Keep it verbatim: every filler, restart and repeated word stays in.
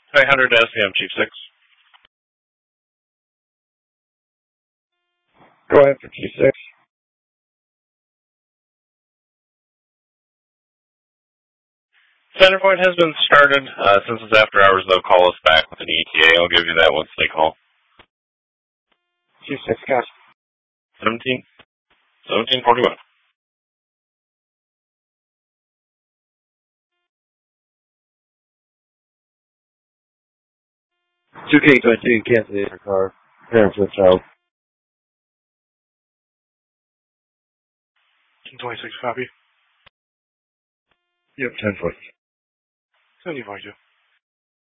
Hi, one hundred S P M, Chief six. Go ahead for Chief six. Center point has been started. Uh, since it's after hours, they'll call us back with an E T A. I'll give you that once they call. Chief six, guys. seventeen. seventeen forty-one. two K twenty-two, cancel the car. Parents with child. twenty-six, copy. Yep, ten foot. seventy forty-two.